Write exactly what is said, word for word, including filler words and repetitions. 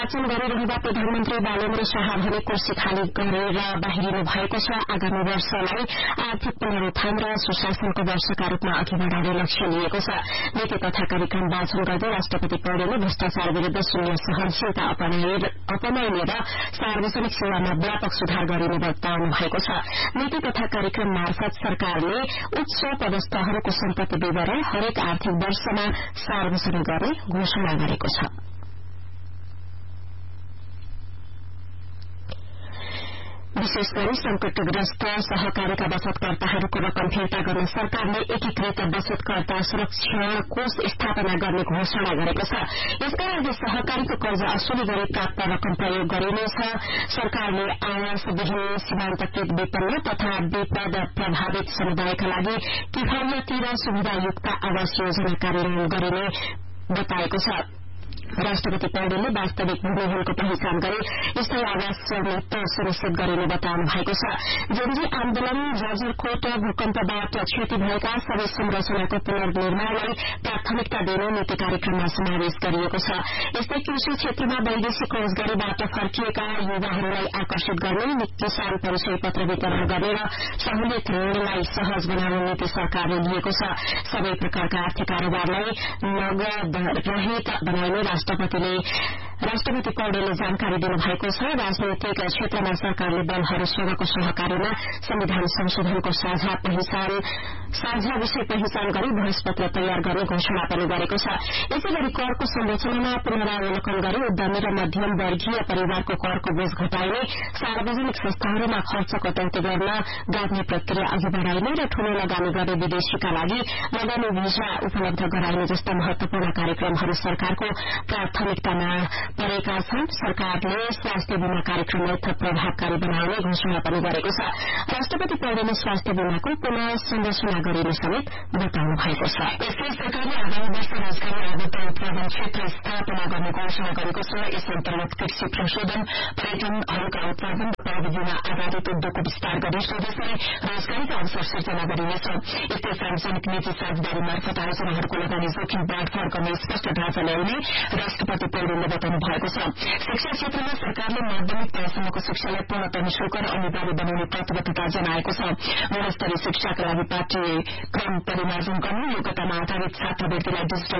निर्वाचन गरिरहँदा प्रधानमन्त्री बालेन्द्र शाह भने कुर्सी खाली गरेर बाहिरिनु भएको छ। आगामी वर्षलाई आर्थिक पुनरुत्थान र सुशासनको वर्षका रूपमा अघि बढ़ाउने लक्ष्य लिएको छ। नीति तथा कार्यक्रम वाचन गर्दै राष्ट्रपति पौडेलले भ्रष्टाचार विरूद्ध शून्य सहनशीलता अपनाइने र सार्वजनिक सेवामा व्यापक सुधार गरिने बताउनु भएको छ। नीति तथा कार्यक्रम मार्फत सरकारले उच्च पदस्थहरूको सम्पत्ति विवरण हरेक आर्थिक वर्षमा सार्वजनिक गर्ने घोषणा गरेको छ। विशेष गरी संकटग्रस्त सहकारीका बचतकर्ताहरूको रकम फिर्ता गर्न सरकारले एकीकृत बचतकर्ता संरक्षण कोष स्थापना गर्ने घोषणा गरेको छ। यसका लागि सहकारीको कर्ज असुली गरी प्राप्त रकम प्रयोग गरिनेछ। सरकारले आवासविहीन सीमान्तकृत विपन्न तथा विपद प्रभावित समुदायका लागि किफायती र सुविधायुक्त आवास योजना कार्यान्वयन गरिने बताएको छ। राष्ट्रपति पौडेलले वास्तविक भूमिहीनको पहिचान गरी स्थायी आवास स्वामित्व सुनिश्चित गरिने बताउनु भएको छ। जेनजी आन्दोलन जाजरकोट भूकम्पबाट क्षति भएका सबै संरचनाको पुनर्निर्माणलाई प्राथमिकता दिने नीति कार्यक्रममा समावेश गरिएको छ। यस्तै कृषि क्षेत्रमा वैदेशिक रोजगारीबाट फर्किएका युवाहरूलाई आकर्षित गर्ने, किसान परिचय पत्र वितरण गर्ने र सहुलियत ऋणलाई सहज बनाउने नीति सरकारले लिएको छ। सबै प्रकारका आर्थिक कारोबारलाई नगद रहित बनाइने राष्ट्रपतिले राष्ट्रपति पौडेलले जानकारी दिनुभएको छ। राजनैतिक क्षेत्रमा सरकारले दलहरूसँगको सहकारीमा संविधान संशोधनको साझा पहिचान साझा विषय पहिचान गरी बहसपत्र तयार गर्ने घोषणा पनि गरेको छ। यसै गरी करको संरचनामा पुनरावलोकन गरी उद्यमी र मध्यम वर्गीय परिवारको करको बोझ घटाइने, सार्वजनिक संस्थाहरूमा खर्च कटौती गर्न गाड्ने प्रक्रिया अघि बढ़ाइने र ठूलो लगानी गर्ने विदेशीका लागि लगानी भिजा उपलब्ध गराइने जस्ता महत्वपूर्ण कार्यक्रमहरू सरकारको प्राथमिकतामा परेका छन्। सरकारले स्वास्थ्य बीमा कार्यक्रमलाई थप प्रभावकारी बनाउने घोषणा पनि गरेको छ। राष्ट्रपति पौडेलले स्वास्थ्य बीमाको पुनः संरचना गरिने समेत बताउनु भएको छ। यसै सरकारले आगामी वर्ष रोजगारी आधारित उत्पादन क्षेत्र स्थापना गर्ने घोषणा गरेको छ। यस अन्तर्गत कृषि प्रशोधन, पर्यटन, हल्का उत्पादन र प्रविधिमा आधारित उद्योगको विस्तार गर्ने उद्देश्यले रोजगारीका अवसर सृजना गरिनेछ। यस्तै सार्वजनिक निजी साझेदारी मार्फत आयोजनाहरूको लगानी जोखिम बाँडफाँड गर्ने स्पष्ट ढाँचा ल्याउने राष्ट्रपति पौडेलले बताउनु भएको छ। शिक्षा क्षेत्रमा सरकारले माध्यमिक तहसम्मको शिक्षालाई पूर्णतः निशुल्क र अनिवार्य बनाउने प्रतिबद्धता जनाएको छ। गुणस्तरीय शिक्षाका लागि पाठ्यक्रम परिमार्जन गर्नु, योग्यतामा आधारित छात्रवृत्तिलाई डिजिटल